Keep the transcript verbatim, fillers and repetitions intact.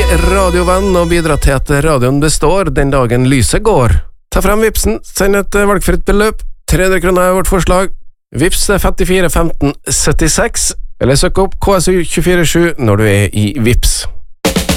radiovenn og bidra til at radioen består den dagen lyset går. Ta frem Vipsen, send et valgfritt beløp, tre hundre kroner er vårt forslag. Vips femtifire femten syttiseks, eller søk opp K S U to fire sju når du er i Vips.